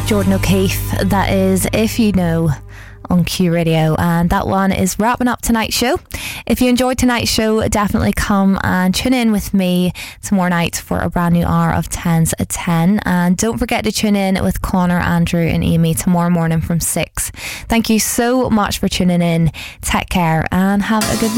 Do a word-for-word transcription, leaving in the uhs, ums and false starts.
Jordan O'Keefe. That is If You Know on Q Radio, and that one is wrapping up tonight's show. If you enjoyed tonight's show, definitely come and tune in with me tomorrow night for a brand new hour of tens at ten, and don't forget to tune in with Connor, Andrew and Amy tomorrow morning from six. Thank you so much for tuning in. Take care and have a good night.